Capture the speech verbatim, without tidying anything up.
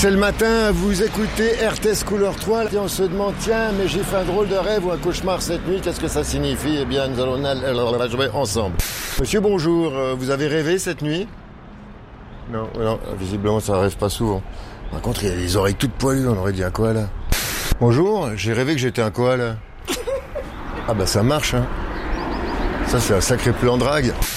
C'est le matin, vous écoutez R T S Couleur trois et on se demande, tiens, mais j'ai fait un drôle de rêve ou un cauchemar cette nuit, qu'est-ce que ça signifie? Eh bien, nous allons la jouer ensemble. Monsieur, bonjour, vous avez rêvé cette nuit? Non, non, visiblement ça rêve pas souvent. Par contre, il a les oreilles toutes poilues, on aurait dit un koala. Bonjour, j'ai rêvé que j'étais un koala. Ah bah ça marche, hein. Ça c'est un sacré plan de drague.